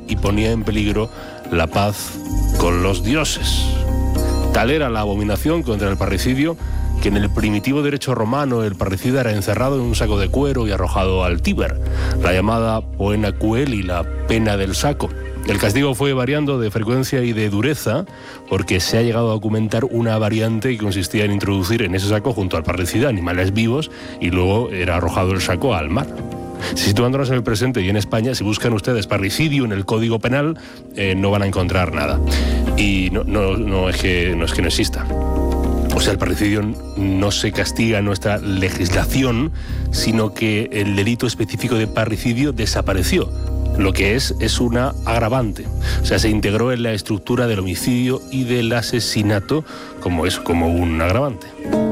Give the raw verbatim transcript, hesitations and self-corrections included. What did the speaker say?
y ponía en peligro la paz con los dioses. Tal era la abominación contra el parricidio que en el primitivo derecho romano el parricida era encerrado en un saco de cuero y arrojado al Tíber, la llamada poena coeli, la pena del saco. El castigo fue variando de frecuencia y de dureza porque se ha llegado a documentar una variante que consistía en introducir en ese saco junto al parricida animales vivos y luego era arrojado el saco al mar. Situándonos en el presente y en España, si buscan ustedes parricidio en el Código Penal, eh, no van a encontrar nada. Y no, no, no, es que, no es que no exista. O sea, el parricidio no se castiga en nuestra legislación, sino que el delito específico de parricidio desapareció. Lo que es, es una agravante. O sea, se integró en la estructura del homicidio y del asesinato como eso, como un agravante.